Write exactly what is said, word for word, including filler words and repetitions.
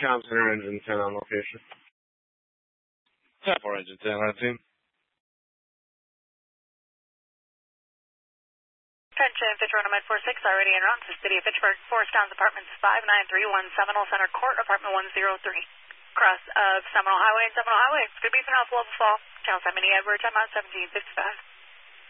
Town Center, Engine ten on location. ten four, Engine ten, our team. Attention, Fitchburg on four six, already en route to the City of Fitchburg, Forest Downs Apartments five nine three one, Seminole Center Court, Apartment one oh three. Cross of Seminole Highway and Seminole Highway. It's going to be for an alpha level fall. Channel seventy, Edward, time out seventeen fifty-five.